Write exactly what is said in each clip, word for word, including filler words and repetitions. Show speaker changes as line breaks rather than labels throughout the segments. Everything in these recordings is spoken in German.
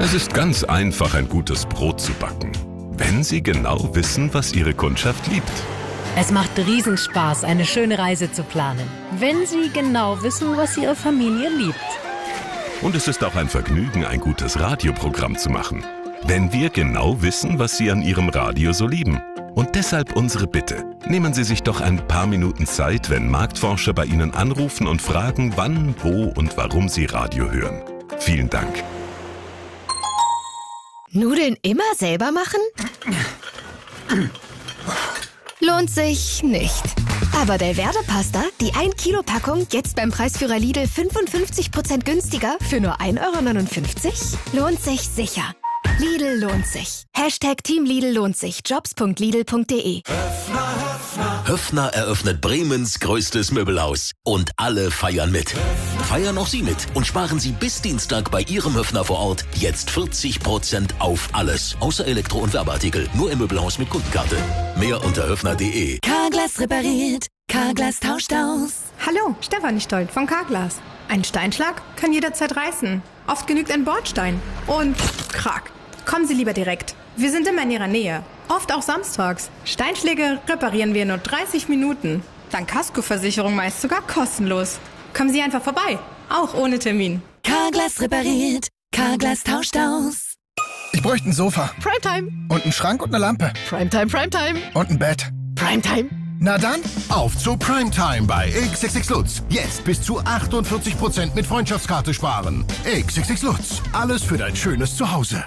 Es ist ganz einfach, ein gutes Brot zu backen, wenn Sie genau wissen, was Ihre Kundschaft liebt.
Es macht Riesenspaß, eine schöne Reise zu planen, wenn Sie genau wissen, was Ihre Familie liebt.
Und es ist auch ein Vergnügen, ein gutes Radioprogramm zu machen, wenn wir genau wissen, was Sie an Ihrem Radio so lieben. Und deshalb unsere Bitte. Nehmen Sie sich doch ein paar Minuten Zeit, wenn Marktforscher bei Ihnen anrufen und fragen, wann, wo und warum Sie Radio hören. Vielen Dank.
Nudeln immer selber machen? Lohnt sich nicht. Aber Delverde Pasta, die ein Kilo Packung, jetzt beim Preisführer Lidl fünfundfünfzig Prozent günstiger für nur ein Euro neunundfünfzig? Lohnt sich sicher. Lidl lohnt sich. Hashtag Team Lidl lohnt sich. Jobs punkt lidl punkt de.
Höffner eröffnet Bremens größtes Möbelhaus. Und alle feiern mit. Feiern auch Sie mit und sparen Sie bis Dienstag bei Ihrem Höffner vor Ort jetzt vierzig Prozent auf alles. Außer Elektro- und Werbeartikel. Nur im Möbelhaus mit Kundenkarte. Mehr unter höffner punkt de.
Carglass repariert. Carglass tauscht aus.
Hallo, Stefanie Stolt von Carglass. Ein Steinschlag kann jederzeit reißen. Oft genügt ein Bordstein. Und krack. Kommen Sie lieber direkt. Wir sind immer in Ihrer Nähe. Oft auch samstags. Steinschläge reparieren wir in nur dreißig Minuten. Dank Kaskoversicherung meist sogar kostenlos. Kommen Sie einfach vorbei. Auch ohne Termin.
Carglass repariert. Carglass tauscht aus.
Ich bräuchte ein Sofa.
Primetime.
Und einen Schrank und eine Lampe.
Primetime, Primetime.
Und ein Bett.
Primetime.
Na dann,
auf zu Primetime bei X X X Lutz. Jetzt bis zu achtundvierzig Prozent mit Freundschaftskarte sparen. X X X Lutz. Alles für dein schönes Zuhause.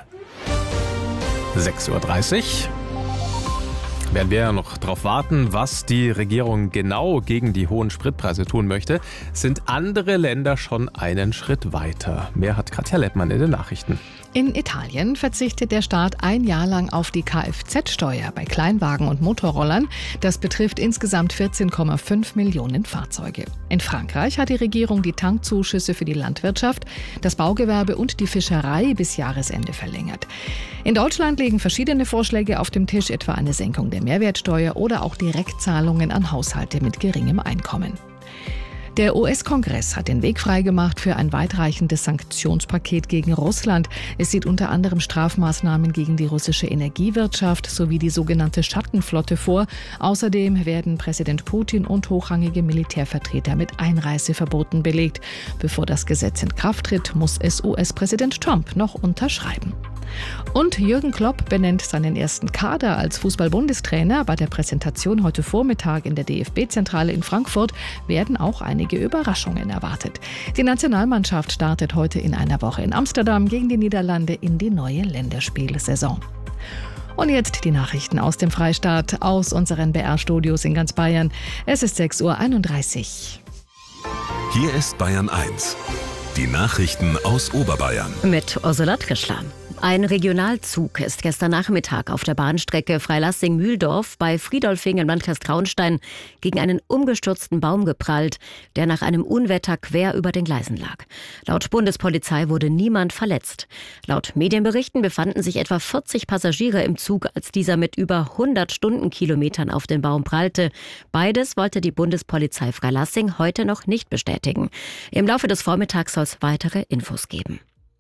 sechs Uhr dreißig. Werden wir ja noch darauf warten, was die Regierung genau gegen die hohen Spritpreise tun möchte, sind andere Länder schon einen Schritt weiter. Mehr hat Katja Lettmann in den Nachrichten.
In Italien verzichtet der Staat ein Jahr lang auf die Kfz-Steuer bei Kleinwagen und Motorrollern. Das betrifft insgesamt vierzehn Komma fünf Millionen Fahrzeuge. In Frankreich hat die Regierung die Tankzuschüsse für die Landwirtschaft, das Baugewerbe und die Fischerei bis Jahresende verlängert. In Deutschland liegen verschiedene Vorschläge auf dem Tisch, etwa eine Senkung der Mehrwertsteuer oder auch Direktzahlungen an Haushalte mit geringem Einkommen. Der U S-Kongress hat den Weg freigemacht für ein weitreichendes Sanktionspaket gegen Russland. Es sieht unter anderem Strafmaßnahmen gegen die russische Energiewirtschaft sowie die sogenannte Schattenflotte vor. Außerdem werden Präsident Putin und hochrangige Militärvertreter mit Einreiseverboten belegt. Bevor das Gesetz in Kraft tritt, muss es U S-Präsident Trump noch unterschreiben. Und Jürgen Klopp benennt seinen ersten Kader als Fußball-Bundestrainer. Bei der Präsentation heute Vormittag in der D F B-Zentrale in Frankfurt werden auch einige Überraschungen erwartet. Die Nationalmannschaft startet heute in einer Woche in Amsterdam gegen die Niederlande in die neue Länderspielsaison. Und jetzt die Nachrichten aus dem Freistaat, aus unseren B R-Studios in ganz Bayern. Es ist sechs Uhr einunddreißig.
Hier ist Bayern eins. Die Nachrichten aus Oberbayern.
Mit Ursula Trischler. Ein Regionalzug ist gestern Nachmittag auf der Bahnstrecke Freilassing-Mühldorf bei Friedolfing im Landkreis Traunstein gegen einen umgestürzten Baum geprallt, der nach einem Unwetter quer über den Gleisen lag. Laut Bundespolizei wurde niemand verletzt. Laut Medienberichten befanden sich etwa vierzig Passagiere im Zug, als dieser mit über hundert Stundenkilometern auf den Baum prallte. Beides wollte die Bundespolizei Freilassing heute noch nicht bestätigen. Im Laufe des Vormittags soll es weitere Infos geben.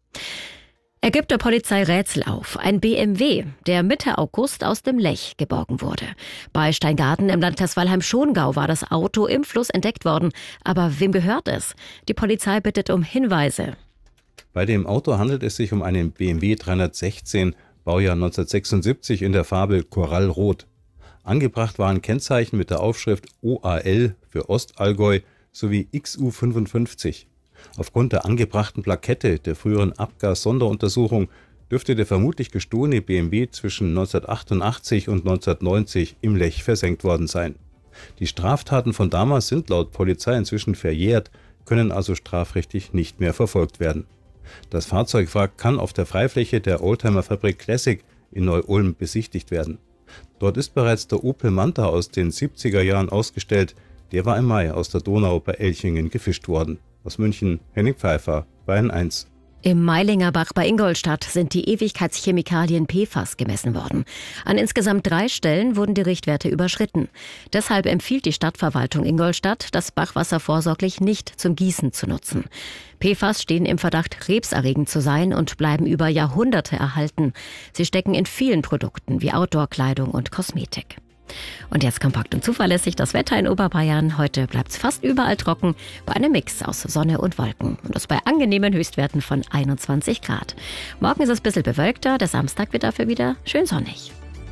Er gibt der Polizei Rätsel auf. Ein B M W, der Mitte August aus dem Lech geborgen wurde. Bei Steingarten im Landkreis Weilheim-Schongau war das Auto im Fluss entdeckt worden. Aber wem gehört es? Die Polizei bittet um Hinweise.
Bei dem Auto handelt es sich um einen B M W dreihundertsechzehn, Baujahr neunzehnhundertsechsundsiebzig in der Farbe Korallrot. Angebracht waren Kennzeichen mit der Aufschrift O A L für Ostallgäu sowie X U fünfundfünfzig. Aufgrund der angebrachten Plakette der früheren Abgas-Sonderuntersuchung dürfte der vermutlich gestohlene B M W zwischen neunzehnhundertachtundachtzig und neunzehnhundertneunzig im Lech versenkt worden sein. Die Straftaten von damals sind laut Polizei inzwischen verjährt, können also strafrechtlich nicht mehr verfolgt werden. Das Fahrzeugwrack kann auf der Freifläche der Oldtimer-Fabrik Classic in Neu-Ulm besichtigt werden. Dort ist bereits der Opel Manta aus den siebziger Jahren ausgestellt. Der war im Mai aus der Donau bei Elchingen gefischt worden. Aus München, Henning Pfeiffer, Bayern eins.
Im Meilinger Bach bei Ingolstadt sind die Ewigkeitschemikalien P F A S gemessen worden. An insgesamt drei Stellen wurden die Richtwerte überschritten. Deshalb empfiehlt die Stadtverwaltung Ingolstadt, das Bachwasser vorsorglich nicht zum Gießen zu nutzen. P F A S stehen im Verdacht, krebserregend zu sein und bleiben über Jahrhunderte erhalten. Sie stecken in vielen Produkten wie Outdoor-Kleidung und Kosmetik. Und jetzt kompakt und zuverlässig das Wetter in Oberbayern. Heute bleibt es fast überall trocken, bei einem Mix aus Sonne und Wolken. Und das bei angenehmen Höchstwerten von einundzwanzig Grad. Morgen ist es ein bisschen bewölkter, der Samstag wird dafür wieder schön sonnig.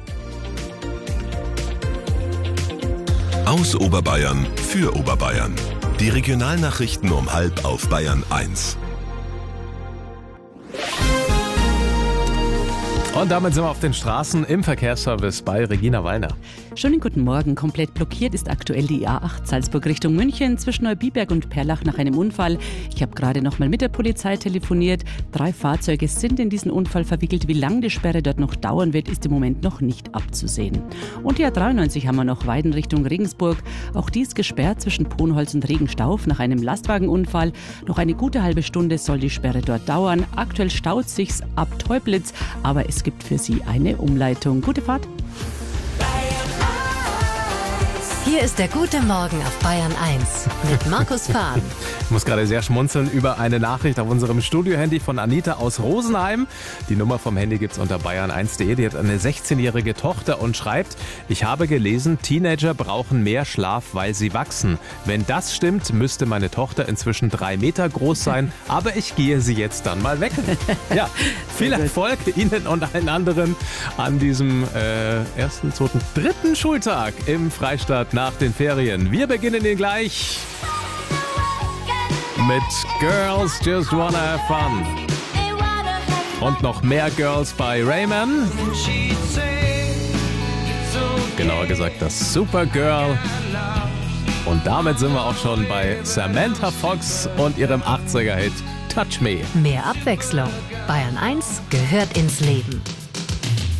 Aus Oberbayern für Oberbayern. Die Regionalnachrichten um halb auf Bayern eins.
Und damit sind wir auf den Straßen im Verkehrsservice bei Regina Wallner.
Schönen guten Morgen. Komplett blockiert ist aktuell die A acht Salzburg Richtung München zwischen Neubiberg und Perlach nach einem Unfall. Ich habe gerade noch mal mit der Polizei telefoniert. Drei Fahrzeuge sind in diesen Unfall verwickelt. Wie lange die Sperre dort noch dauern wird, ist im Moment noch nicht abzusehen. Und die A dreiundneunzig haben wir noch, Weiden Richtung Regensburg. Auch die ist gesperrt zwischen Ponholz und Regenstauf nach einem Lastwagenunfall. Noch eine gute halbe Stunde soll die Sperre dort dauern. Aktuell staut sich's ab Teublitz, aber es gibt für Sie eine Umleitung. Gute Fahrt!
Hier ist der gute Morgen auf Bayern eins mit Markus Fahn.
Ich muss gerade sehr schmunzeln über eine Nachricht auf unserem Studio-Handy von Anita aus Rosenheim. Die Nummer vom Handy gibt's unter bayern eins punkt de. Die hat eine sechzehnjährige Tochter und schreibt: Ich habe gelesen, Teenager brauchen mehr Schlaf, weil sie wachsen. Wenn das stimmt, müsste meine Tochter inzwischen drei Meter groß sein, aber ich gehe sie jetzt dann mal weg. Ja, viel Erfolg Ihnen und allen anderen an diesem äh, ersten, zweiten, dritten Schultag im Freistaat nach den Ferien. Wir beginnen ihn gleich mit Girls Just Wanna Have Fun. Und noch mehr Girls bei Rayman. Genauer gesagt das Supergirl. Und damit sind wir auch schon bei Samantha Fox und ihrem achtziger-Hit Touch Me.
Mehr Abwechslung. Bayern eins gehört ins Leben.